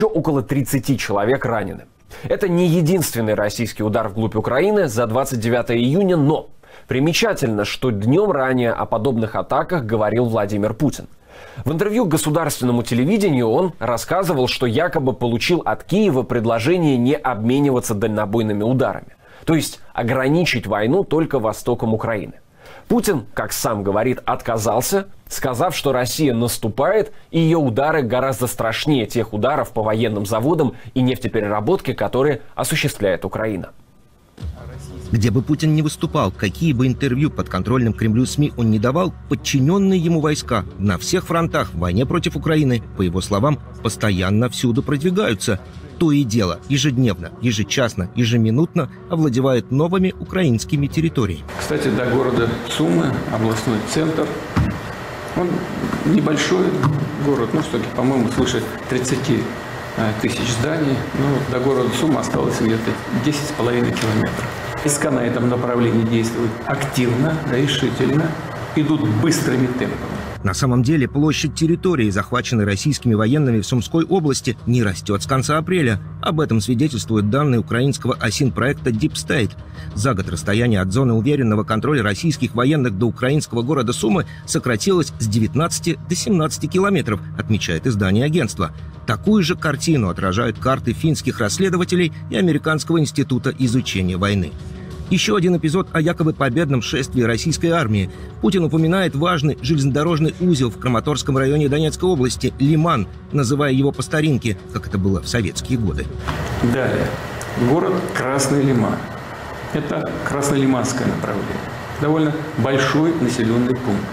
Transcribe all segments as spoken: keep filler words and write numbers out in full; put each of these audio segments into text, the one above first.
Еще около тридцати человек ранены. Это не единственный российский удар вглубь Украины за двадцать девятое июня, но примечательно, что днем ранее о подобных атаках говорил Владимир Путин. В интервью государственному телевидению он рассказывал, что якобы получил от Киева предложение не обмениваться дальнобойными ударами, то есть ограничить войну только востоком Украины. Путин, как сам говорит, отказался, сказав, что Россия наступает, и ее удары гораздо страшнее тех ударов по военным заводам и нефтепереработке, которые осуществляет Украина. Где бы Путин ни выступал, какие бы интервью под контрольным Кремлю СМИ он не давал, подчиненные ему войска на всех фронтах в войне против Украины, по его словам, постоянно всюду продвигаются. То и дело, ежедневно, ежечасно, ежеминутно овладевает новыми украинскими территориями. Кстати, до города Сумы, областной центр, он небольшой город, ну, все-таки, по-моему, свыше тридцати тысяч зданий, но до города Сумы осталось где-то десять с половиной километров. Войска на этом направлении действуют активно, решительно, идут быстрыми темпами. На самом деле площадь территории, захваченной российскими военными в Сумской области, не растет с конца апреля. Об этом свидетельствуют данные украинского ОСИН-проекта Deep State. За год расстояние от зоны уверенного контроля российских военных до украинского города Сумы сократилось с девятнадцати до семнадцати километров, отмечает издание агентства. Такую же картину отражают карты финских расследователей и Американского института изучения войны. Еще один эпизод о якобы победном шествии российской армии. Путин упоминает важный железнодорожный узел в Краматорском районе Донецкой области – Лиман, называя его по старинке, как это было в советские годы. Далее. Город Красный Лиман. Это краснолиманское направление. Довольно большой населенный пункт.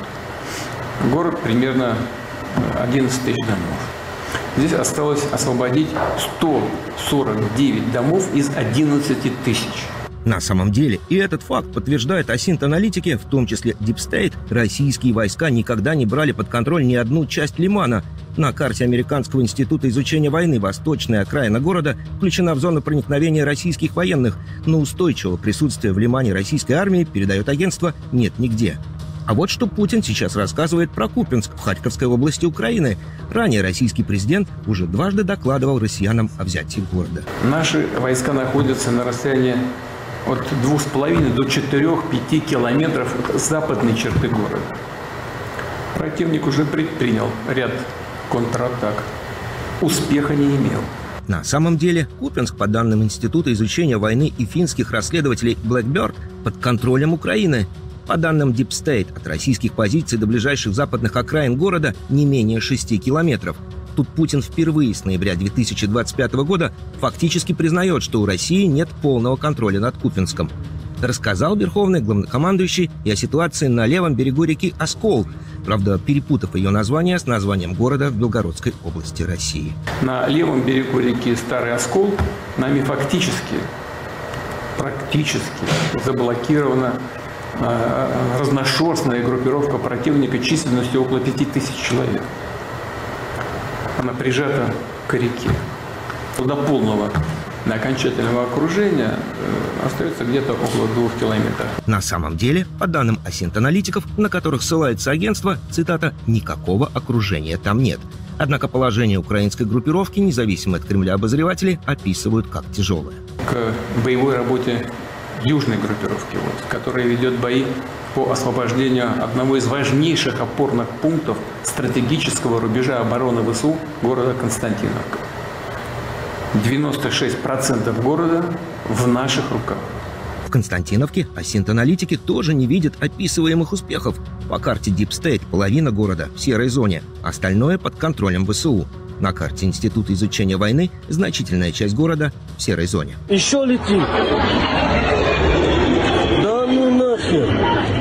Город примерно одиннадцать тысяч домов. Здесь осталось освободить сто сорок девять домов из одиннадцати тысяч. На самом деле, и этот факт подтверждает ОСИНТ-аналитики, в том числе Deep State, российские войска никогда не брали под контроль ни одну часть Лимана. На карте Американского института изучения войны восточная окраина города включена в зону проникновения российских военных, но устойчивого присутствия в Лимане российской армии, передает агентство, нет нигде. А вот что Путин сейчас рассказывает про Купянск в Харьковской области Украины. Ранее российский президент уже дважды докладывал россиянам о взятии города. Наши войска находятся на расстоянии от двух с половиной до четырёх-пяти километров от западной черты города. Противник уже предпринял ряд контратак. Успеха не имел. На самом деле, Купянск, по данным Института изучения войны и финских расследователей Blackbird, под контролем Украины. По данным Deep State, от российских позиций до ближайших западных окраин города не менее шести километров. Тут Путин впервые с ноября две тысячи двадцать пятого года фактически признает, что у России нет полного контроля над Купянском. Рассказал верховный главнокомандующий и о ситуации на левом берегу реки Оскол, правда, перепутав ее название с названием города в Белгородской области России. На левом берегу реки Старый Оскол нами фактически, практически заблокирована э, разношерстная группировка противника численностью около пяти тысяч человек. Она прижата к реке. До полного на окончательного окружения э, остается где-то около двух километров. На самом деле, по данным ОСИНТ-аналитиков, на которых ссылается агентство, цитата, «никакого окружения там нет». Однако положение украинской группировки, независимо от Кремля обозреватели, описывают как тяжелое. К боевой работе южной группировки, вот, которая ведет бои по освобождению одного из важнейших опорных пунктов стратегического рубежа обороны ВСУ города Константиновка. девяносто шесть процентов города в наших руках. В Константиновке ОСИНТ-аналитики тоже не видят описываемых успехов. По карте Deep State половина города в серой зоне, остальное под контролем ВСУ. На карте Института изучения войны значительная часть города в серой зоне. Еще летит. Да ну нахер.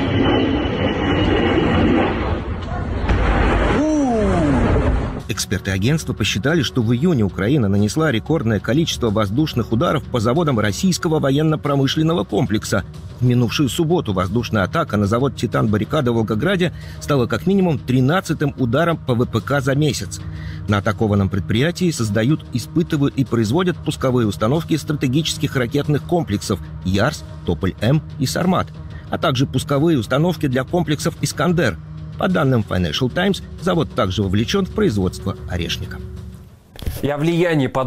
Эксперты агентства посчитали, что в июне Украина нанесла рекордное количество воздушных ударов по заводам российского военно-промышленного комплекса. В минувшую субботу воздушная атака на завод «Титан-Баррикада» в Волгограде стала как минимум тринадцатым ударом по ВПК за месяц. На атакованном предприятии создают, испытывают и производят пусковые установки стратегических ракетных комплексов «Ярс», «Тополь-М» и «Сармат», а также пусковые установки для комплексов «Искандер». По данным Financial Times, завод также вовлечен в производство орешника. И о влиянии